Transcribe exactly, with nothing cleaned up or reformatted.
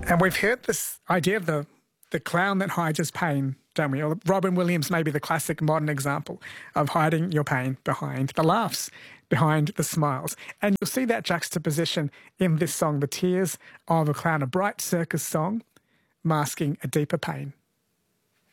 And we've heard this idea of the, the clown that hides his pain, don't we? Or Robin Williams may be the classic modern example of hiding your pain behind the laughs, behind the smiles. And you'll see that juxtaposition in this song, The Tears of a Clown, a bright circus song masking a deeper pain.